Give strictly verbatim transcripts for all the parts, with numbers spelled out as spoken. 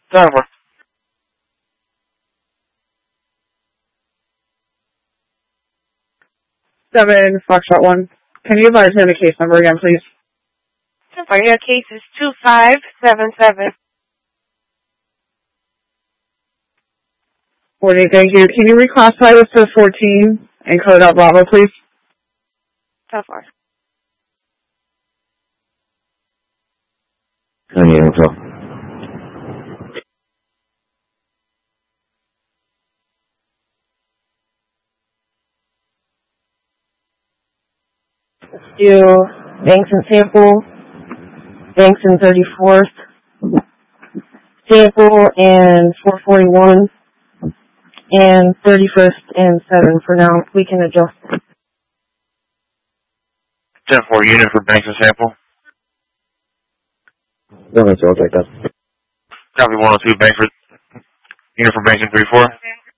Jennifer. Seven, Foxtrot one. Can you advise me on the case number again, please? Jennifer, your case is two five seven seven. forty, thank you. Can you reclassify this to fourteen and code out Bravo, please? Jennifer. ninety-eight Hotel. Do Banks and Sample, Banks and thirty-fourth, Sample and four forty-one, and thirty-first and seven for now. We can adjust. ten four, unit for Banks and Sample. No, that's all. I'll take that. Copy one oh two, Banks for, unit for Banks and three four.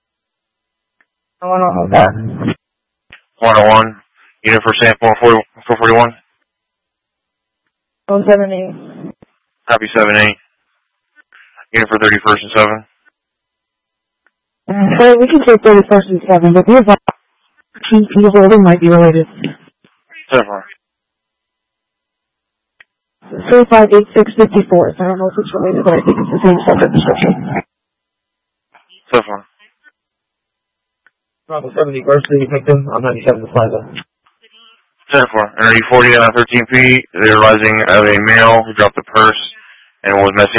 I want to hold that. one oh one, unit for Sample, four forty-one. one seven eight. Copy seven eight. Unit for thirty-first and seven. So we can take thirty-first and seven, but the T P holding might be related. Jennifer. three five eight six five four. I don't know if it's related, but I think it's the same subject description. Jennifer. Bravo seventy, Varsity victim on ninety-seven the Plaza. Jennifer, N R D forty on thirteen P, they're realizing of a male who dropped a purse and was messing